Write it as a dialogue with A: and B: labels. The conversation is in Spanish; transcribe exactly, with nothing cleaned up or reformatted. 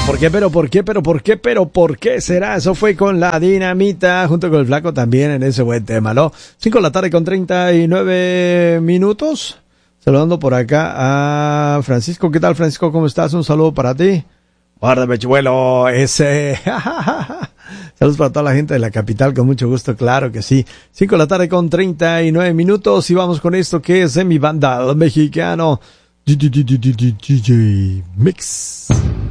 A: ¿Por qué? Pero ¿por qué? Pero ¿por qué? Pero ¿por qué será? Eso fue con la Dinamita junto con el Flaco también en ese buen tema, ¿no? cinco de la tarde con treinta y nueve minutos. Saludando por acá a Francisco. ¿Qué tal, Francisco? ¿Cómo estás? Un saludo para ti. Guárdame, chivuelo, ese. Saludos para toda la gente de la capital, con mucho gusto, claro que sí. cinco de la tarde con treinta y nueve minutos y vamos con esto que es de mi banda, el mexicano D J Mix.